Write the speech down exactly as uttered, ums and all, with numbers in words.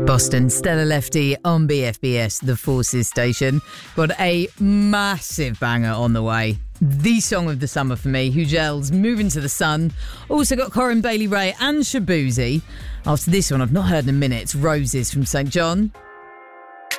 Boston, Stella Lefty on B F B S, the Forces station. Got a massive banger on the way. The song of the summer for me, Hugel's Moving to the Sun. Also got Corinne Bailey Rae and Shaboozey. After this one, I've not heard in a minute. It's Roses from Saint John.